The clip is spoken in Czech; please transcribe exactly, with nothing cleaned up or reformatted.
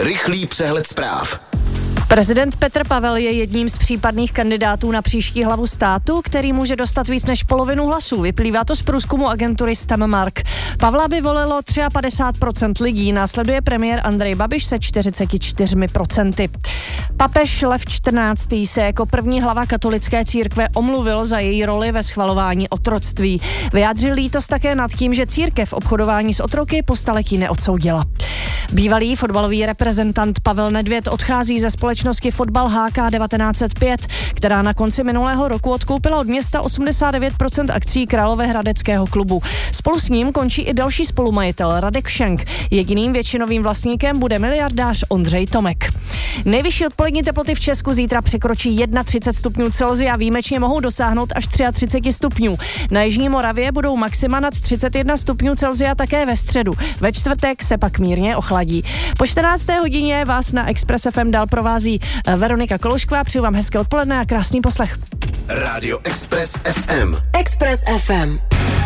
Rychlý přehled zpráv. Prezident Petr Pavel je jedním z případných kandidátů na příští hlavu státu, který může dostat víc než polovinu hlasů. Vyplývá to z průzkumu agentury Stammark. Pavla by volilo padesát tři procent lidí, následuje premiér Andrej Babiš se čtyřicet čtyři procent. Papež Lev čtrnáctý se jako první hlava katolické církve omluvil za její roli ve schvalování otroctví. Vyjádřil lítost také nad tím, že církev obchodování s otroky po staletí neodsoudila. Bývalý fotbalový reprezentant Pavel Nedvěd odchází ze společnosti Fotbal H K devatenáct set pět, která na konci minulého roku odkoupila od města osmdesát devět procent akcí Královéhradeckého klubu. Spolu s ním končí i další spolumajitel Radek Šenk. Jediným většinovým vlastníkem bude miliardář Ondřej Tomek. Nejvyšší odpolední teploty v Česku zítra překročí třicet jedna stupňů Celsia, výjimečně mohou dosáhnout až třicet tři stupňů. Na jižní Moravě budou maxima nad třicet jedna stupňů Celsia také ve středu. Ve čtvrtek se pak mírně ochladí. Po čtrnácté hodině vás na Express F M dál provází Veronika Koloušková. Přeju vám hezké odpoledne a krásný poslech. Rádio Express F M. Express F M.